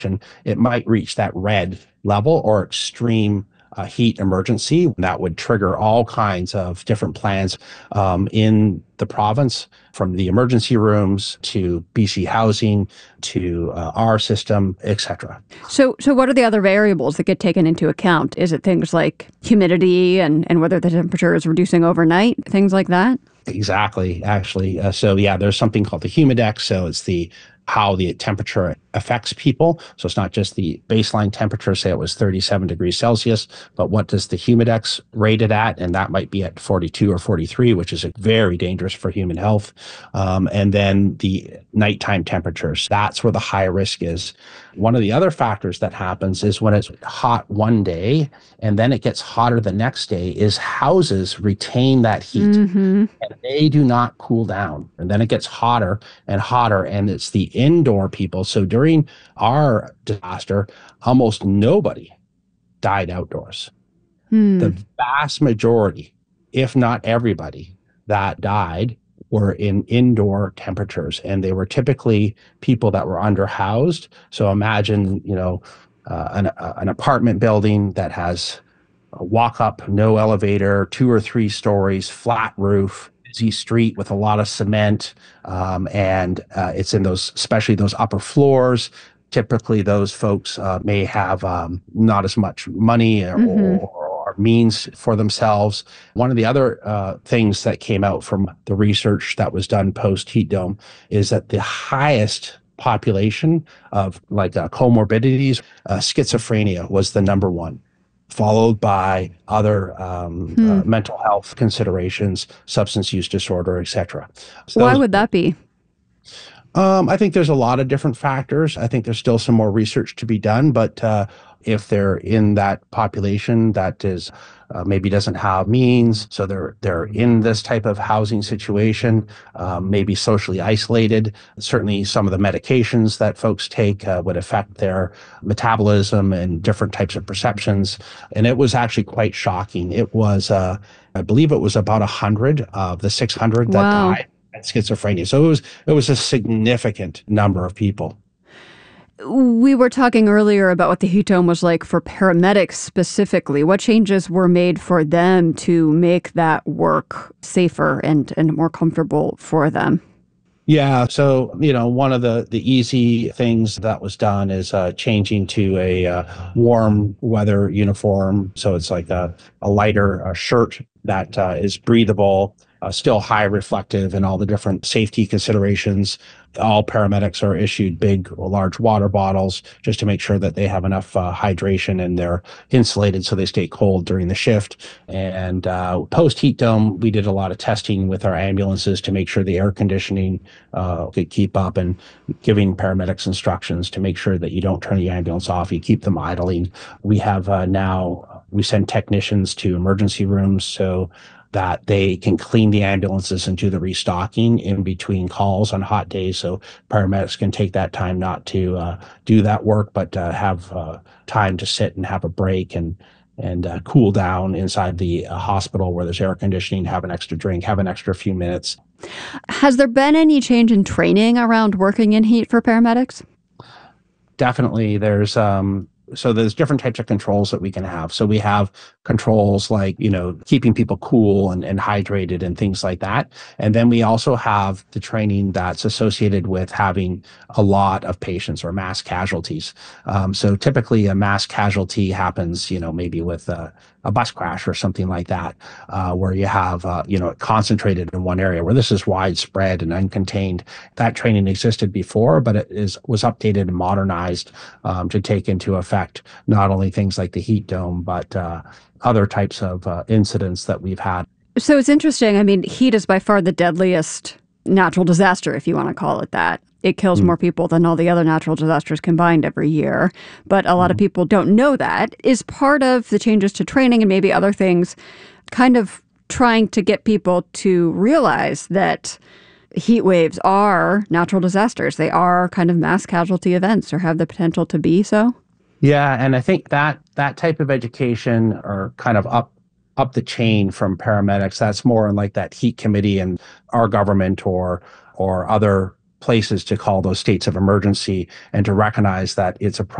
it might reach that red level or extreme heat emergency that would trigger all kinds of different plans in the province, from the emergency rooms to BC Housing to our system, etc. So what are the other variables that get taken into account? Is it things like humidity and whether the temperature is reducing overnight, things like that? Exactly, actually. So yeah, there's something called the humidex. So it's the how the temperature affects people. So it's not just the baseline temperature, say it was 37 degrees Celsius, but what does the humidex rate it at? And that might be at 42 or 43, which is very dangerous for human health. And then the nighttime temperatures, that's where the high risk is. One of the other factors that happens is when it's hot one day and then it gets hotter the next day is houses retain that heat and they do not cool down. And then it gets hotter and hotter, and it's the indoor people. So during our disaster, almost nobody died outdoors. The vast majority, if not everybody that died, were in indoor temperatures, and they were typically people that were underhoused. So imagine, an apartment building that has a walk up, no elevator, 2 or 3 stories, flat roof, busy street with a lot of cement, and it's in those, especially those upper floors. Typically, those folks may have not as much money or means for themselves. One of the other things that came out from the research that was done post heat dome is that the highest population of comorbidities, schizophrenia was the number one, followed by other mental health considerations, substance use disorder, etc. So why would that be? I think there's a lot of different factors. I think there's still some more research to be done, but if they're in that population that is maybe doesn't have means, so they're in this type of housing situation, maybe socially isolated. Certainly, some of the medications that folks take would affect their metabolism and different types of perceptions. And it was actually quite shocking. It was, I believe, it was about 100 of the 600 that died at schizophrenia. So it was a significant number of people. We were talking earlier about what the heat dome was like for paramedics specifically. What changes were made for them to make that work safer and more comfortable for them? Yeah. So, one of the easy things that was done is changing to a warm weather uniform. So it's like a lighter shirt that is breathable, still high reflective, and all the different safety considerations. All paramedics are issued big, large water bottles just to make sure that they have enough hydration and they're insulated so they stay cold during the shift. And post heat dome, we did a lot of testing with our ambulances to make sure the air conditioning could keep up, and giving paramedics instructions to make sure that you don't turn the ambulance off, you keep them idling. We have now, we send technicians to emergency rooms so that they can clean the ambulances and do the restocking in between calls on hot days. So paramedics can take that time not to do that work, but have time to sit and have a break and cool down inside the hospital where there's air conditioning, have an extra drink, have an extra few minutes. Has there been any change in training around working in heat for paramedics? Definitely. There's different types of controls that we can have. So we have controls like, keeping people cool and hydrated and things like that. And then we also have the training that's associated with having a lot of patients or mass casualties. So typically a mass casualty happens, maybe with a bus crash or something like that, where you have, concentrated in one area, where this is widespread and uncontained. That training existed before, but was updated and modernized to take into effect not only things like the heat dome, but other types of incidents that we've had. So it's interesting. I mean, heat is by far the deadliest natural disaster, if you want to call it that. It kills more people than all the other natural disasters combined every year. But a lot of people don't know that. Is part of the changes to training and maybe other things kind of trying to get people to realize that heat waves are natural disasters. They are kind of mass casualty events, or have the potential to be so? Yeah, and I think that type of education, or kind of up the chain from paramedics, that's more in like that heat committee and our government or other places to call those states of emergency and to recognize that it's a